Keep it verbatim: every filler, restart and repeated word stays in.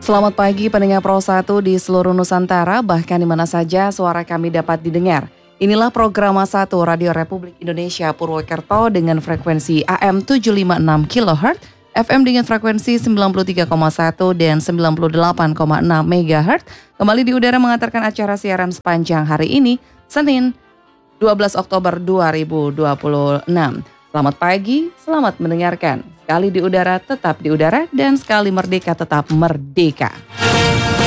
Selamat pagi pendengar Pro satu di seluruh Nusantara, bahkan di mana saja suara kami dapat didengar. Inilah program satu Radio Republik Indonesia Purwokerto dengan frekuensi A M tujuh lima enam kilohertz, F M dengan frekuensi sembilan puluh tiga koma satu dan sembilan puluh delapan koma enam megahertz. Kembali di udara mengantarkan acara siaran sepanjang hari ini, Senin dua belas Oktober dua ribu dua puluh enam. Selamat pagi, selamat mendengarkan. Sekali di udara tetap di udara dan sekali merdeka tetap merdeka.